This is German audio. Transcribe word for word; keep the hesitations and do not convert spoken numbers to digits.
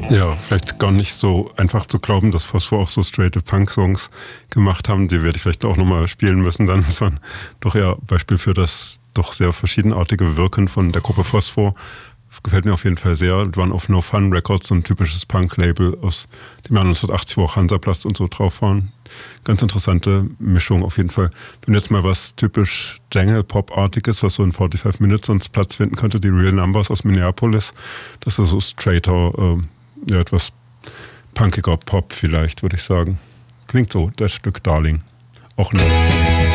Ja, vielleicht gar nicht so einfach zu glauben, dass Phosphor auch so straighte Punk-Songs gemacht haben. Die werde ich vielleicht auch nochmal spielen müssen dann. Das war doch eher Beispiel für das doch sehr verschiedenartige Wirken von der Gruppe Phosphor. Gefällt mir auf jeden Fall sehr. Die waren auf No Fun Records, so ein typisches Punk-Label aus dem Jahr neunzehnhundertachtzig, wo auch Hansaplast und so drauf waren. Ganz interessante Mischung auf jeden Fall. Wenn jetzt mal was typisch Jangle-Pop-artiges, was so in forty-five Minutes sonst Platz finden könnte, die Real Numbers aus Minneapolis, das ist so straighter, äh, ja, etwas punkiger Pop vielleicht, würde ich sagen. Klingt so, das Stück Darling. Auch noch.